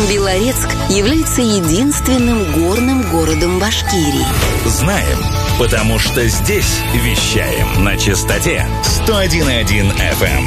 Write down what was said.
Белорецк является единственным горным городом Башкирии. Знаем, потому что здесь вещаем на частоте 101,1 FM.